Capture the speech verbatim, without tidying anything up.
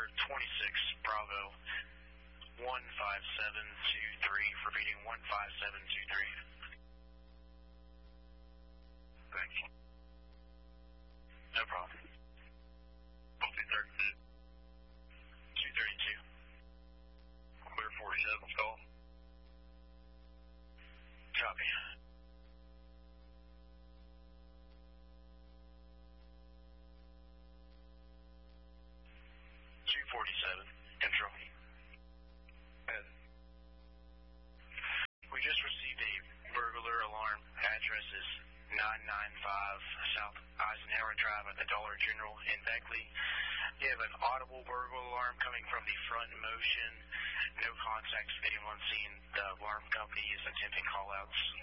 twenty-six Bravo one five seven two three, repeating one five seven two three. Thank you. No problem. two thirty-two. two thirty-two. Clear forty-seven, call. Copy. two forty-seven, control. Ed. We just received a burglar alarm. Address is nine ninety-five South Eisenhower Drive at the Dollar General in Beckley. You have an audible burglar alarm coming from the front motion. No contact with anyone seen. The alarm company is attempting call-outs.